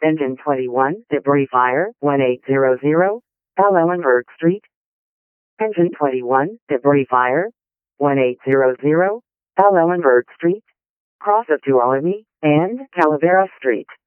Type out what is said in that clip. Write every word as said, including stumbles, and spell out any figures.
Engine twenty-one, debris fire, eighteen hundred, Ellenberg Street. Engine twenty-one, debris fire, eighteen hundred, Ellenberg Street. Cross of Tuolumne and Calavera Street.